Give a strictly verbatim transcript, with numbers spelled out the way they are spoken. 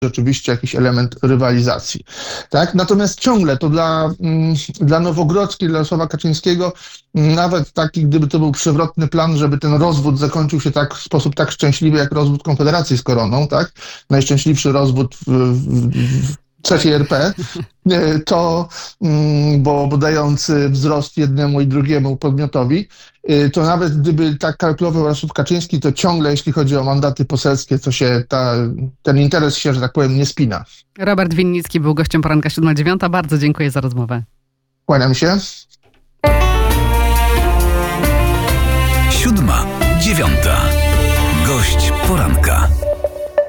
rzeczywiście jakiś element rywalizacji. Tak? Natomiast ciągle to dla, dla Nowogrodzkiej, dla Jarosława Kaczyńskiego, nawet taki, gdyby to był przewrotny plan, żeby ten rozwód zakończył się tak, w sposób tak szczęśliwy, jak rozwód Konfederacji z Koroną, tak? Najszczęśliwszy rozwód w, w, w trzeciej er pe, to, bo, bo dający wzrost jednemu i drugiemu podmiotowi, to nawet gdyby tak kalkulował Jarosław Kaczyński, to ciągle, jeśli chodzi o mandaty poselskie, to się ta, ten interes się, że tak powiem, nie spina. Robert Winnicki był gościem poranka siódma dziewiąta. Bardzo dziękuję za rozmowę. Kłaniam się. Siódma dziewiąta. Gość poranka.